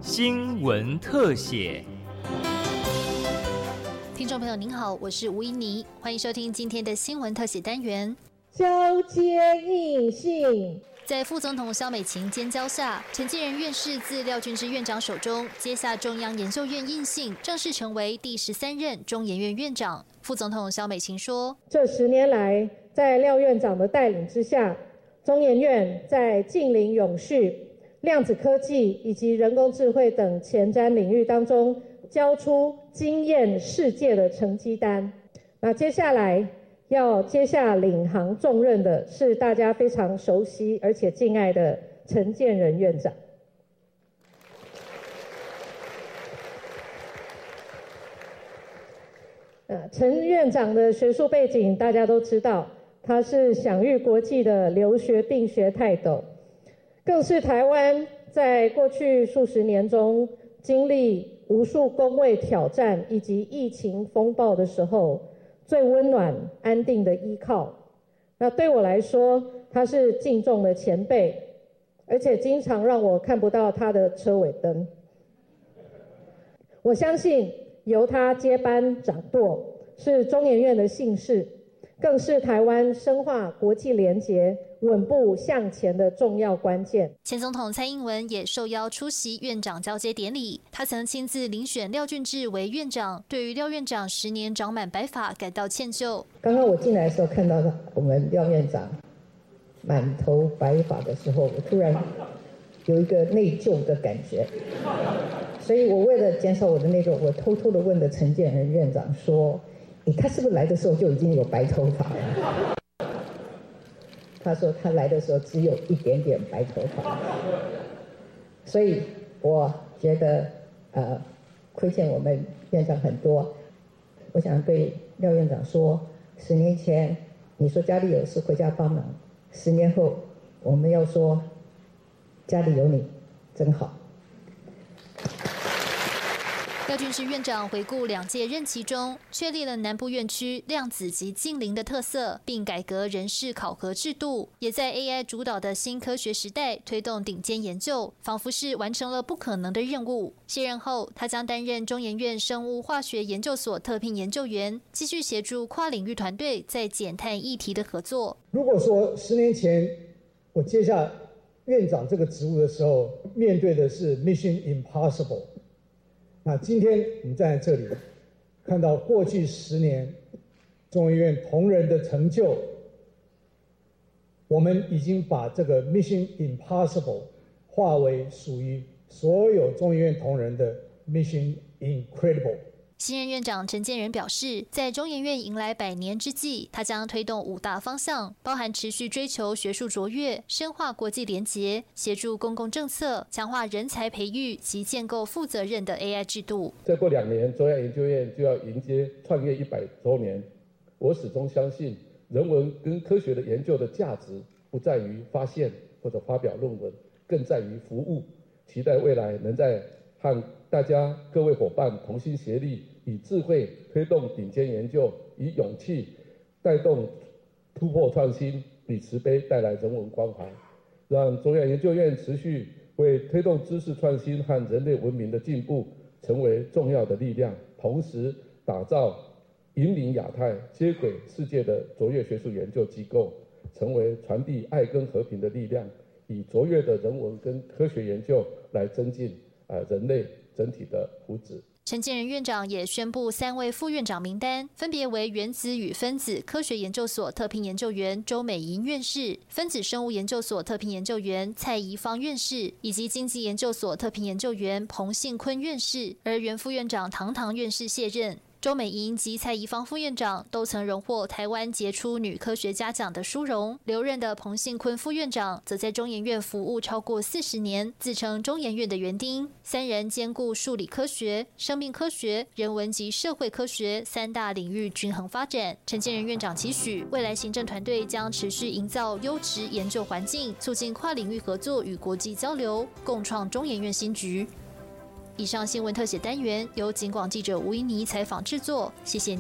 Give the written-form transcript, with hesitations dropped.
新闻特写。 听众朋友您好，我是吴怡妮，欢迎收听今天的新闻特写单元。 交接应信。 在副总统萧美琴监教下，陈建仁院士自廖俊之院长手中接下中央研究院印信，正式成为第13任中研院院长。副总统萧美琴说：“ 这10年来，在廖院长的带领之下，中研院在近邻永续、量子科技以及人工智慧等前瞻领域当中，交出惊艳世界的成绩单。那接下来要接下领航重任的是大家非常熟悉而且敬爱的陈建仁院长。陈院长的学术背景大家都知道，他是享誉国际的留学并学泰斗，更是台湾在过去数十年中经历无数公卫挑战以及疫情风暴的时候最温暖安定的依靠。那对我来说，他是敬重的前辈，而且经常让我看不到他的车尾灯。我相信由他接班掌舵是中研院的幸事，更是台湾深化国际连结、稳步向前的重要关键。 前总统蔡英文也受邀出席院长交接典礼，他曾亲自遴选廖俊智为院长，对于廖院长10年长满白发感到歉疚。 刚刚我进来的时候看到我们廖院长满头白发的时候，我突然有一个内疚的感觉，所以我为了减少我的内疚，我偷偷的问了陈建仁院长说：“他是不是来的时候就已经有白头发了？”他说他来的时候只有一点点白头发，所以我觉得亏欠我们院长很多。我想对廖院长说，10年前你说家里有事回家帮忙，10年后我们要说家里有你真好。 廖俊智院长回顾2届任期中，确立了南部院区量子及近邻的特色，并改革人事考核制度，也在 AI 主导的新科学时代推动顶尖研究，仿佛是完成了不可能的任务。卸任后，他将担任中研院生物化学研究所特聘研究员，继续协助跨领域团队在减碳议题的合作。 如果说10年前我接下院长这个职务的时候，面对的是 Mission Impossible。那今天你站在这里，看到过去10年中研院同仁的成就，我们已经把这个 Mission Impossible 化为属于所有中研院同仁的 Mission Incredible。 新任院长陈建仁表示，在中研院迎来100年之际，他将推动5大方向，包含持续追求学术卓越、深化国际连结、协助公共政策、强化人才培育及建构负责任的 AI 制度。 再过2年，中央研究院就要迎接创业100周年。我始终相信，人文跟科学的研究的价值不在于发现或者发表论文，更在于服务。期待未来能在和大家各位伙伴同心协力，以智慧推动顶尖研究，以勇气带动突破创新，以慈悲带来人文关怀，让中央研究院持续为推动知识创新和人类文明的进步成为重要的力量，同时打造引领亚太、接轨世界的卓越学术研究机构，成为传递爱跟和平的力量，以卓越的人文跟科学研究来增进人类整体的福祉。 陈建仁院长也宣布3位副院长名单，分别为原子与分子科学研究所特聘研究员周美莹院士、分子生物研究所特聘研究员蔡宜芳院士，以及经济研究所特聘研究员彭信坤院士。而原副院长唐院士卸任。周美莹及蔡宜芳副院长都曾荣获台湾杰出女科学家奖的殊荣，留任的彭信坤副院长则在中研院服务超过40年，自称中研院的园丁。3人兼顾数理科学、生命科学、人文及社会科学3大领域均衡发展。陈建仁院长期许，未来行政团队将持续营造优质研究环境，促进跨领域合作与国际交流，共创中研院新局。以上新闻特写单元由警广记者吴怡妮采访制作，谢谢。